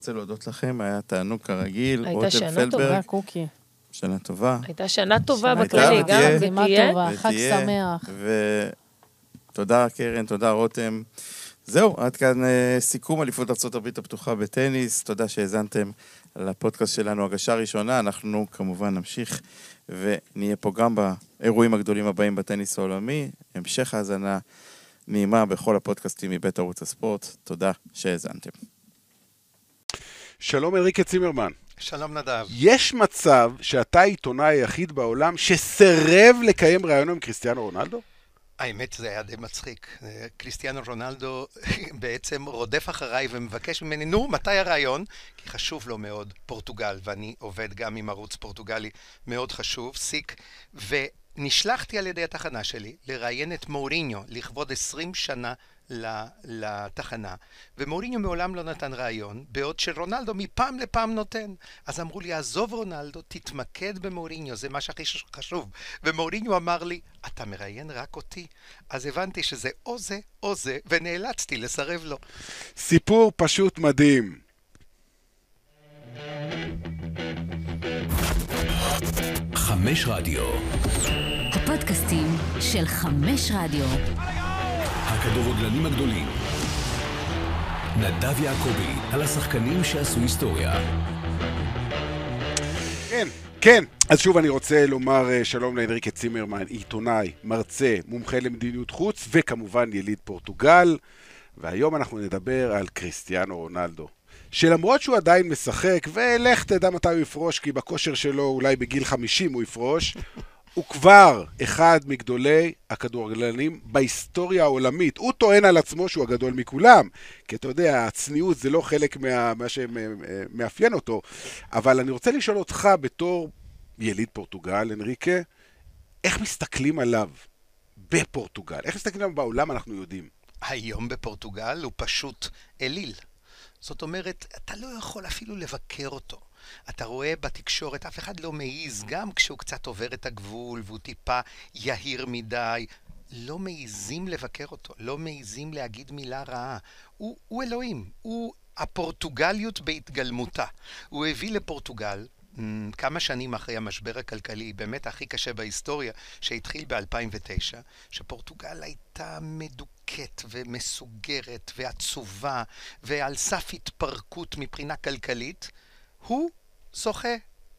רוצה להודות לכם, היה תענוג כרגיל. הייתה שנה טובה, קוקי. שנה טובה. הייתה שנה טובה בכללי, גם ותהיה. חג שמח. ותודה קרן, תודה רותם. זהו, עד כאן סיכום אליפות ארצות הברית הפתוחה בטניס. תודה שהאזנתם לפודקאסט שלנו, הגשה ראשונה. אנחנו כמובן נמשיך ונהיה פה גם באירועים הגדולים הבאים בטניס העולמי. המשך האזנה נעימה בכל הפודקאסטים מבית ערוץ הספורט. תודה שהאזנתם. שלום אנריקה צימרמן. שלום נדב. יש מצב שאתה העיתונאי היחיד בעולם שסרב לקיים ראיון עם קריסטיאנו רונלדו? האמת זה היה די מצחיק. קריסטיאנו רונלדו בעצם רודף אחריי ומבקש ממני, נו, מתי הרעיון? כי חשוב לו מאוד פורטוגל, ואני עובד גם עם ערוץ פורטוגלי מאוד חשוב, סיק, ונשלחתי על ידי התחנה שלי לראיין את מוריניו לכבוד 20 שנה לתחנה, ומוריניו מעולם לא נתן רעיון, בעוד שרונלדו מפעם לפעם נותן. אז אמרו לי, עזוב רונלדו, תתמקד במוריניו, זה מה שהכי חשוב. ומוריניו אמר לי, אתה מראיין רק אותי. אז הבנתי שזה או זה או זה, ונאלצתי לסרב לו. סיפור פשוט מדהים. חמש רדיו. הפודקאסטים של חמש רדיו. הכדורגלנים הגדולים. נדב יעקבי, על השחקנים שעשו היסטוריה. כן. אז שוב אני רוצה לומר שלום לאנריקה צימרמן, עיתונאי, מרצה, מומחה למדיניות חוץ, וכמובן יליד פורטוגל. והיום אנחנו נדבר על קריסטיאנו רונלדו. שלמרות שהוא עדיין משחק, ולך תדע מתי הוא יפרוש, כי בכושר שלו אולי בגיל 50 הוא יפרוש, הוא כבר אחד מגדולי הכדורגלנים בהיסטוריה העולמית. הוא טוען על עצמו שהוא הגדול מכולם, כי אתה יודע, הצניעות זה לא חלק מה שמאפיין אותו. אבל אני רוצה לשאול אותך בתור יליד פורטוגל, אנריקה, איך מסתכלים עליו בפורטוגל? איך מסתכלים עליו בעולם, אנחנו יודעים. היום בפורטוגל הוא פשוט אליל. זאת אומרת, אתה לא יכול אפילו לבקר אותו. אתה רואה בתקשורת, אף אחד לא מעיז, גם כשהוא קצת עובר את הגבול והוא טיפה יהיר מדי, לא מעיזים לבקר אותו, לא מעיזים להגיד מילה רעה. הוא אלוהים, הוא הפורטוגליות בהתגלמותה. הוא הביא לפורטוגל, כמה שנים אחרי המשבר הכלכלי, באמת הכי קשה בהיסטוריה, שהתחיל ב-2009, שפורטוגל הייתה מדוכאת ומסוגרת ועצובה ועל סף התפרקות מבחינה כלכלית, הוא זוכה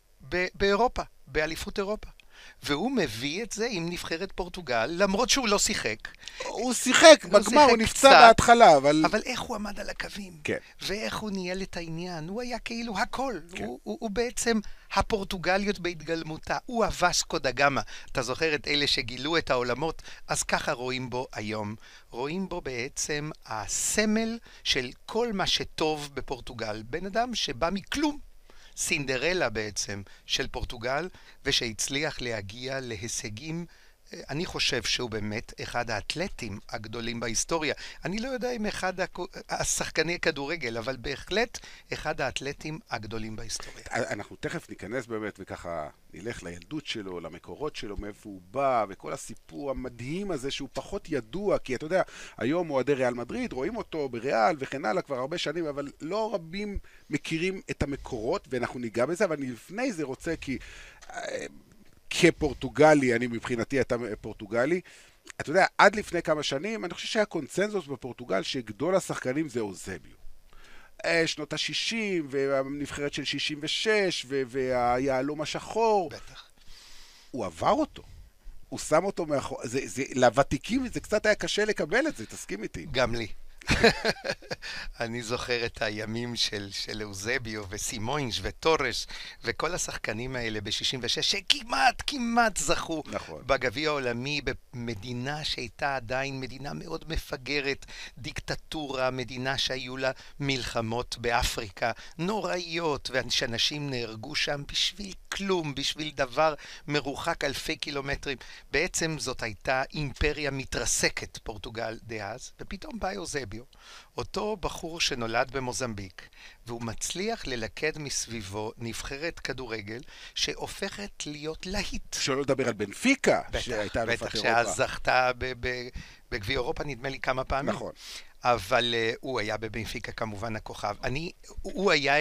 באירופה, באליפות אירופה. והוא מביא את זה עם נבחרת פורטוגל, למרות שהוא לא שיחק. הוא שיחק בגמר, הוא נפצע בהתחלה, אבל איך הוא עמד על הקווים? כן. ואיך הוא ניהל את העניין? הוא היה כאילו הכל. כן. הוא בעצם הפורטוגליות בהתגלמותה. הוא הווסקו דה גאמה. אתה זוכר את אלה שגילו את העולמות? אז ככה רואים בו היום. רואים בו בעצם הסמל של כל מה שטוב בפורטוגל. בן אדם שבא מכלום. סינדרלה בעצם של פורטוגל, ושהצליח להגיע להישגים. אני חושב שהוא באמת אחד האתלטים הגדולים בהיסטוריה. אני לא יודע אם אחד השחקני כדורגל, אבל בהחלט אחד האתלטים הגדולים בהיסטוריה. אנחנו תכף ניכנס באמת וככה נלך לילדות שלו, למקורות שלו, מאיפה הוא בא, וכל הסיפור המדהים הזה שהוא פחות ידוע, כי אתה יודע, היום אוהדי ריאל מדריד, רואים אותו בריאל וכן הלאה כבר הרבה שנים, אבל לא רבים מכירים את המקורות, ואנחנו ניגע בזה, אבל אני לפני זה רוצה כי כפורטוגלי, אני מבחינתי אתה פורטוגלי, אתה יודע, עד לפני כמה שנים, אני חושב שהיה קונצנזוס בפורטוגל שגדול השחקנים זה אוזביו. שנות ה-60, והנבחרת של 66, והיעלום השחור. בטח. הוא עבר אותו. הוא שם אותו מאחור. לוותיקים זה קצת היה קשה לקבל את זה, תסכים איתי. גם לי. אני זוכר את הימים של אוזביו וסימוינש וטורש וכל השחקנים האלה ב-66 שכמעט זכו נכון. בגביע העולמי במדינה שהייתה עדיין מדינה מאוד מפגרת, דיקטטורה, מדינה שהיו לה מלחמות באפריקה נוראיות, ושאנשים נהרגו שם בשביל כלום, בשביל דבר מרוחק אלפי קילומטרים. בעצם זאת הייתה אימפריה מתרסקת, פורטוגל דאז, ופתאום בא אוזביו, אותו בחור שנולד במוזמביק, והוא מצליח ללכד מסביבו נבחרת כדורגל שהופכת להיות להיט. שלא לדבר על בנפיקה, שהייתה אלופת בטח, אירופה. שאז זכתה בגביע אירופה, נדמה לי כמה פעמים. נכון. אבל הוא היה בבנפיקה כמובן הכוכב. הוא היה